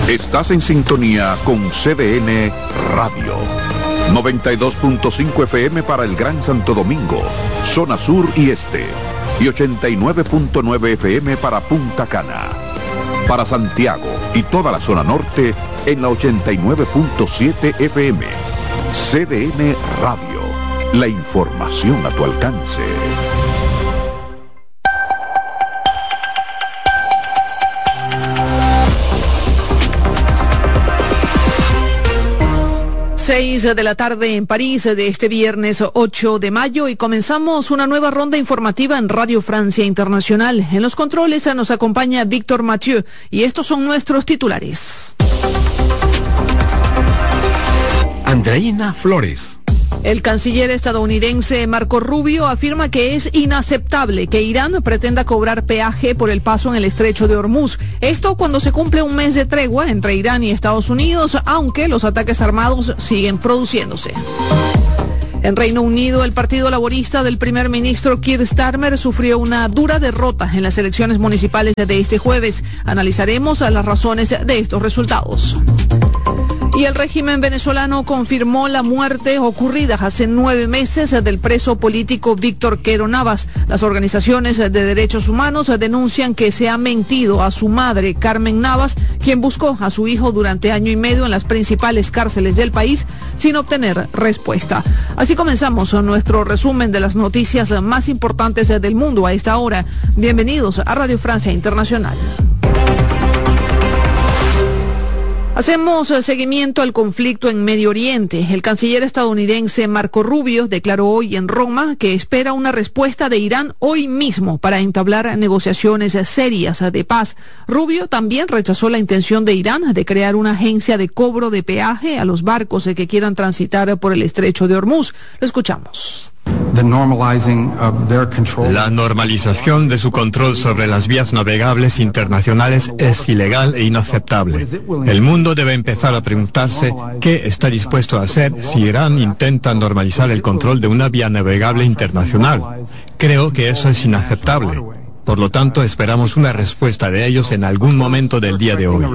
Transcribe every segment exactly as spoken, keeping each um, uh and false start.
Estás en sintonía con C D N Radio. noventa y dos punto cinco F M para el Gran Santo Domingo, zona sur y este. Y ochenta y nueve punto nueve F M para Punta Cana. Para Santiago y toda la zona norte en la ochenta y nueve punto siete F M. C D N Radio. La información a tu alcance. Seis de la tarde en París de este viernes ocho de mayo y comenzamos una nueva ronda informativa en Radio Francia Internacional. En los controles nos acompaña Víctor Mathieu y estos son nuestros titulares. Andreina Flores. El canciller estadounidense Marco Rubio afirma que es inaceptable que Irán pretenda cobrar peaje por el paso en el estrecho de Hormuz. Esto cuando se cumple un mes de tregua entre Irán y Estados Unidos, aunque los ataques armados siguen produciéndose. En Reino Unido, el Partido Laborista del primer ministro Keir Starmer sufrió una dura derrota en las elecciones municipales de este jueves. Analizaremos las razones de estos resultados. Y el régimen venezolano confirmó la muerte ocurrida hace nueve meses del preso político Víctor Quero Navas. Las organizaciones de derechos humanos denuncian que se ha mentido a su madre, Carmen Navas, quien buscó a su hijo durante año y medio en las principales cárceles del país sin obtener respuesta. Así comenzamos nuestro resumen de las noticias más importantes del mundo a esta hora. Bienvenidos a Radio Francia Internacional. Hacemos seguimiento al conflicto en Medio Oriente. El canciller estadounidense Marco Rubio declaró hoy en Roma que espera una respuesta de Irán hoy mismo para entablar negociaciones serias de paz. Rubio también rechazó la intención de Irán de crear una agencia de cobro de peaje a los barcos que quieran transitar por el estrecho de Hormuz. Lo escuchamos. La normalización de su control sobre las vías navegables internacionales es ilegal e inaceptable. El mundo debe empezar a preguntarse qué está dispuesto a hacer si Irán intenta normalizar el control de una vía navegable internacional. Creo que eso es inaceptable. Por lo tanto, esperamos una respuesta de ellos en algún momento del día de hoy.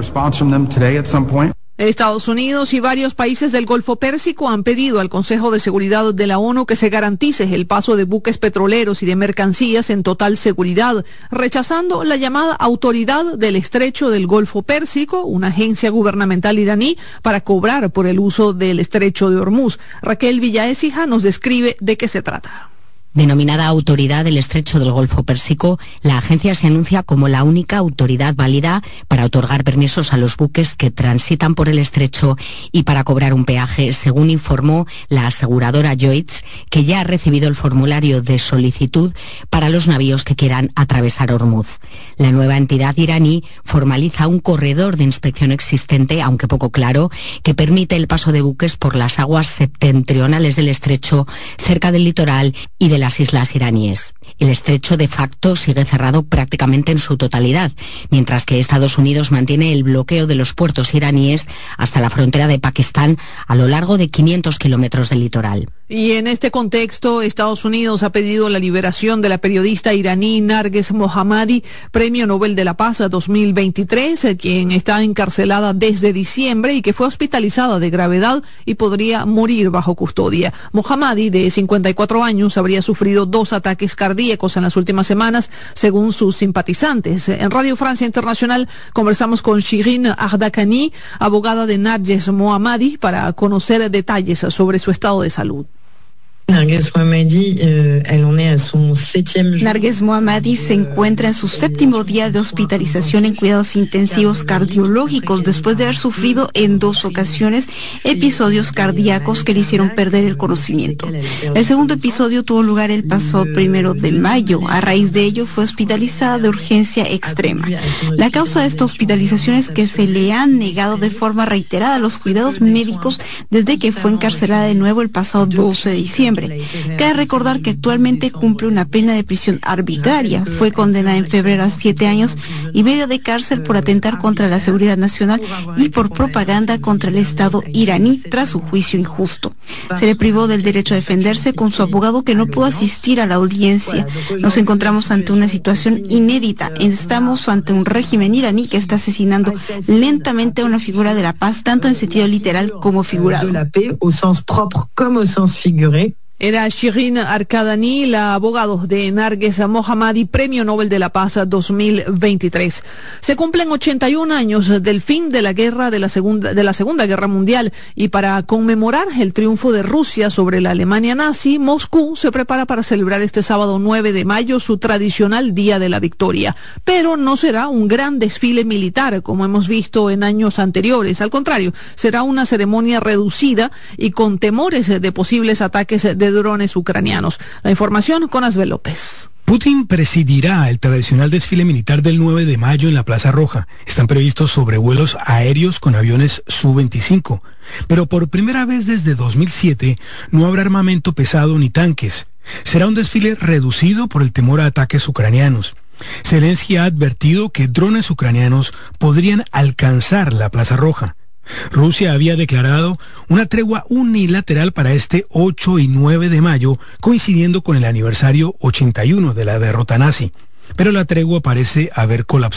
Estados Unidos y varios países del Golfo Pérsico han pedido al Consejo de Seguridad de la ONU que se garantice el paso de buques petroleros y de mercancías en total seguridad, rechazando la llamada Autoridad del Estrecho del Golfo Pérsico, una agencia gubernamental iraní para cobrar por el uso del estrecho de Hormuz. Raquel Villaécija nos describe de qué se trata. Denominada Autoridad del Estrecho del Golfo Pérsico, la agencia se anuncia como la única autoridad válida para otorgar permisos a los buques que transitan por el estrecho y para cobrar un peaje, según informó la aseguradora Lloyds, que ya ha recibido el formulario de solicitud para los navíos que quieran atravesar Hormuz. La nueva entidad iraní formaliza un corredor de inspección existente, aunque poco claro, que permite el paso de buques por las aguas septentrionales del estrecho, cerca del litoral y de las islas iraníes. El estrecho de facto sigue cerrado prácticamente en su totalidad, mientras que Estados Unidos mantiene el bloqueo de los puertos iraníes hasta la frontera de Pakistán a lo largo de quinientos kilómetros del litoral. Y en este contexto, Estados Unidos ha pedido la liberación de la periodista iraní Narges Mohammadi, Premio Nobel de la Paz dos mil veintitrés, quien está encarcelada desde diciembre y que fue hospitalizada de gravedad y podría morir bajo custodia. Mohammadi, de cincuenta y cuatro años, habría sufrido dos ataques cardíacos en las últimas semanas, según sus simpatizantes. En Radio Francia Internacional conversamos con Shirin Ardakani, abogada de Narges Mohammadi, para conocer detalles sobre su estado de salud. Narges Mohammadi, euh, elle en est à son septième jour. Narges Mohammadi se encuentra en su séptimo día de hospitalización en cuidados intensivos cardiológicos después de haber sufrido en dos ocasiones episodios cardíacos que le hicieron perder el conocimiento. El segundo episodio tuvo lugar el pasado primero de mayo. A raíz de ello fue hospitalizada de urgencia extrema. La causa de esta hospitalización es que se le han negado de forma reiterada los cuidados médicos desde que fue encarcelada de nuevo el pasado doce de diciembre. noviembre. Cabe recordar que actualmente cumple una pena de prisión arbitraria. Fue condenada en febrero a siete años y medio de cárcel por atentar contra la seguridad nacional y por propaganda contra el Estado iraní tras su juicio injusto. Se le privó del derecho a defenderse con su abogado, que no pudo asistir a la audiencia. Nos encontramos ante una situación inédita. Estamos ante un régimen iraní que está asesinando lentamente a una figura de la paz, tanto en sentido literal como figurado. Era Shirin Arkadani, la abogado de Narges Mohammadi, Premio Nobel de la Paz dos mil veintitrés. Se cumplen ochenta y un años del fin de la guerra de la segunda de la Segunda Guerra Mundial, y para conmemorar el triunfo de Rusia sobre la Alemania nazi, Moscú se prepara para celebrar este sábado nueve de mayo su tradicional Día de la Victoria. Pero no será un gran desfile militar como hemos visto en años anteriores. Al contrario, será una ceremonia reducida y con temores de posibles ataques de drones ucranianos. La información con Asbel López. Putin presidirá el tradicional desfile militar del nueve de mayo en la Plaza Roja. Están previstos sobrevuelos aéreos con aviones Su veinticinco. Pero por primera vez desde dos mil siete no habrá armamento pesado ni tanques. Será un desfile reducido por el temor a ataques ucranianos. Zelensky ha advertido que drones ucranianos podrían alcanzar la Plaza Roja. Rusia había declarado una tregua unilateral para este ocho y nueve de mayo, coincidiendo con el aniversario ochenta y uno de la derrota nazi. Pero la tregua parece haber colapsado.